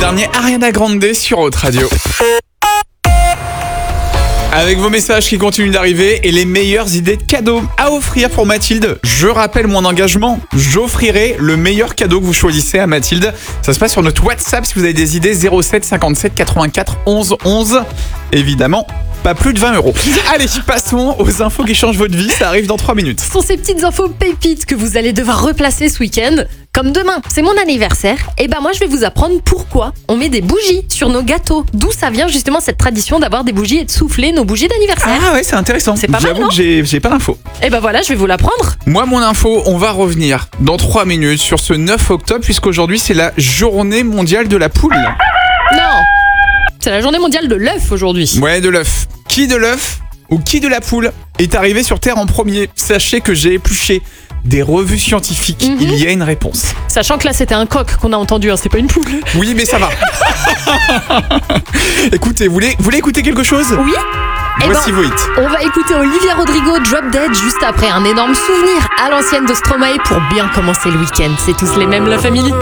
dernier Ariana Grande sur Haute Radio. Avec vos messages qui continuent d'arriver et les meilleures idées de cadeaux à offrir pour Mathilde. Je rappelle mon engagement, j'offrirai le meilleur cadeau que vous choisissez à Mathilde. Ça se passe sur notre WhatsApp si vous avez des idées, 07 57 84 11 11. Évidemment, pas plus de 20 €. Allez, passons aux infos qui changent votre vie, ça arrive dans 3 minutes. Ce sont ces petites infos pépites que vous allez devoir replacer ce week-end. Comme demain, c'est mon anniversaire, et ben moi je vais vous apprendre pourquoi on met des bougies sur nos gâteaux. D'où ça vient justement cette tradition d'avoir des bougies et de souffler nos bougies d'anniversaire. Ah ouais, c'est intéressant. C'est pas mal, J'avoue non que j'ai pas d'infos. Et ben voilà, je vais vous l'apprendre. Moi, mon info, on va revenir dans 3 minutes sur ce 9 octobre, puisqu'aujourd'hui c'est la journée mondiale de la poule. Non, c'est la journée mondiale de l'œuf aujourd'hui. Ouais, de l'œuf. Qui de l'œuf ou qui de la poule est arrivé sur Terre en premier? Sachez que j'ai épluché des revues scientifiques. Il y a une réponse. Sachant que là c'était un coq qu'on a entendu, hein, c'est pas une poule. Oui, mais ça va. Écoutez, vous voulez écouter quelque chose? Oui. Voici vos hits. On va écouter Olivia Rodrigo, Drop Dead, juste après un énorme souvenir à l'ancienne de Stromae pour bien commencer le week-end. C'est tous les mêmes, la famille.